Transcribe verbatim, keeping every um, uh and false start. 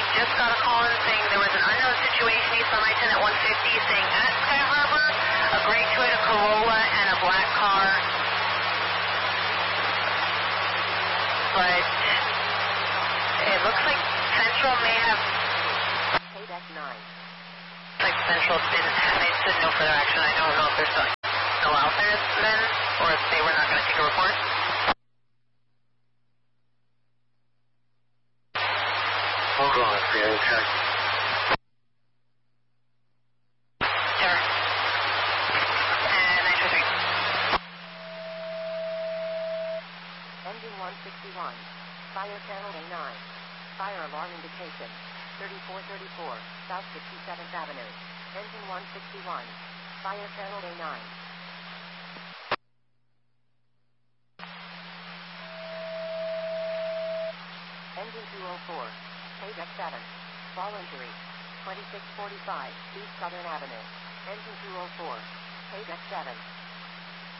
just got a call in saying there was an unknown situation east on I ten at one fifty saying at Sky Harbor, a gray Toyota Corolla and a black car. But it looks like Central may have... Paydeck nine. Like Central didn't, they said no further action. I don't know if they're still, still out there then, or if they were not going to take a report. Hold on, Fiona, check. Sure. And nine two three. Engine one sixty-one. Fire channel A nine. Fire alarm indication. thirty-four thirty-four, South sixty-seventh Avenue. Engine one sixty-one. Fire channel A nine. Engine two oh four. Paydeck seven. Fall injury. twenty-six forty-five, East Southern Avenue. Engine two oh four. Paydeck seven.